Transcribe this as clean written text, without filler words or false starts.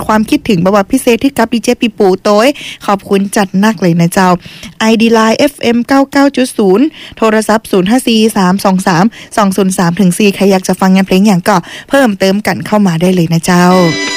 ความคิดถึงแบบว่าพิเศษที่กับดีเจปีปูโต้ยขอบคุณจัดนักเลยนะเจ้า ID Line FM 99.0 โทรศัพท์0543232003-4ใครอยากจะฟังงานเพลงอย่างก็เพิ่มเติมกันเข้ามาได้เลยนะเจ้า